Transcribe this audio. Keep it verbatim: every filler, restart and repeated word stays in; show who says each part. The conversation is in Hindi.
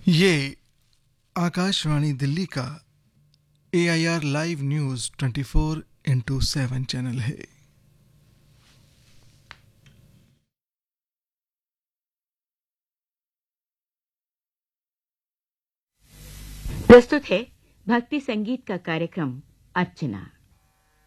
Speaker 1: ये आकाशवाणी दिल्ली का ए I R live news twenty four into seven channel है।
Speaker 2: प्रस्तुत है भक्ति संगीत का कार्यक्रम अर्चना।